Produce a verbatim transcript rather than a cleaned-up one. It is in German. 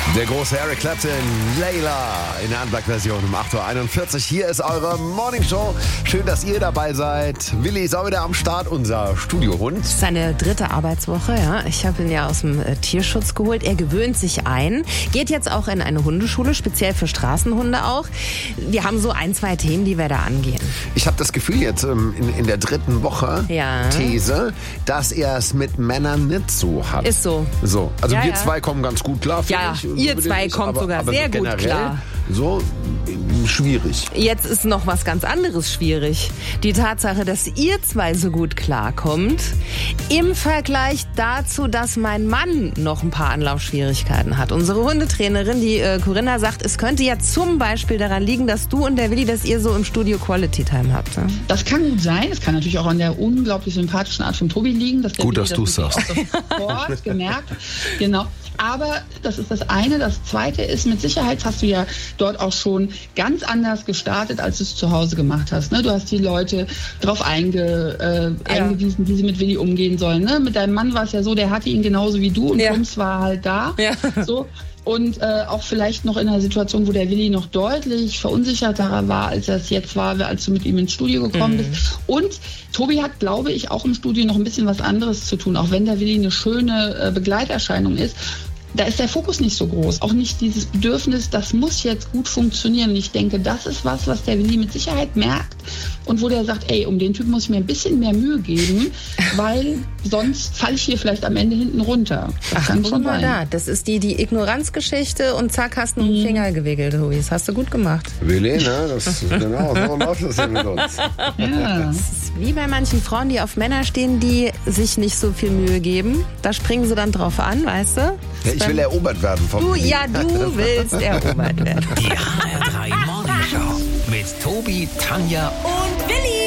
Der große Eric Clapton, Layla in der Unplugged-Version um acht Uhr einundvierzig. Hier ist eure Morningshow. Schön, dass ihr dabei seid. Willi ist auch wieder am Start, unser Studiohund. Das ist seine dritte Arbeitswoche, ja. Ich habe ihn ja aus dem äh, Tierschutz geholt. Er gewöhnt sich ein. Geht jetzt auch in eine Hundeschule, speziell für Straßenhunde auch. Wir haben so ein, zwei Themen, die wir da angehen. Ich habe das Gefühl jetzt ähm, in, in der dritten Woche, ja. These, dass er es mit Männern nicht so hat. Ist so. So, also ja, wir ja. zwei kommen ganz gut klar. Ja, ich, ihr so zwei ist, kommt aber, sogar aber sehr so gut klar. So äh, schwierig. Jetzt ist noch was ganz anderes schwierig. Die Tatsache, dass ihr zwei so gut klarkommt, im Vergleich dazu, dass mein Mann noch ein paar Anlaufschwierigkeiten hat. Unsere Hundetrainerin, die äh, Corinna, sagt, es könnte ja zum Beispiel daran liegen, dass du und der Willi, dass ihr so im Studio Quality Time habt. Ne? Das kann gut sein. Es kann natürlich auch an der unglaublich sympathischen Art von Tobi liegen. Dass der gut, Willi dass du es sagst. Sofort gemerkt. Genau. Aber das ist das eine. Das zweite ist, mit Sicherheit hast du ja dort auch schon ganz anders gestartet, als du es zu Hause gemacht hast. Ne? Du hast die Leute darauf einge, äh, ja. eingewiesen, wie sie mit Willi umgehen sollen. Ne? Mit deinem Mann war es ja so, der hatte ihn genauso wie du und ja. Bums war halt da. Ja. So. Und äh, auch vielleicht noch in einer Situation, wo der Willi noch deutlich verunsicherter war, als er es jetzt war, als du mit ihm ins Studio gekommen mhm. bist. Und Tobi hat, glaube ich, auch im Studio noch ein bisschen was anderes zu tun, auch wenn der Willi eine schöne äh, Begleiterscheinung ist. Da ist der Fokus nicht so groß. Auch nicht dieses Bedürfnis, das muss jetzt gut funktionieren. Und ich denke, das ist was, was der Willi mit Sicherheit merkt und wo der sagt, ey, um den Typ muss ich mir ein bisschen mehr Mühe geben, weil sonst falle ich hier vielleicht am Ende hinten runter. Das Ach, kann guck schon mal sein. da. Das ist die, die Ignoranzgeschichte und zack, hast du einen Mhm. Finger gewickelt, Tobi. Das hast du gut gemacht. Willi, ne? Das, genau, so läuft das ja mit uns. Ja. Das ist wie bei manchen Frauen, die auf Männer stehen, die sich nicht so viel Mühe geben. Da springen sie dann drauf an, weißt du? Ja, ich will erobert werden vom Du, Willi. ja, du willst erobert werden. Die H R drei Morningshow mit Tobi, Tanja und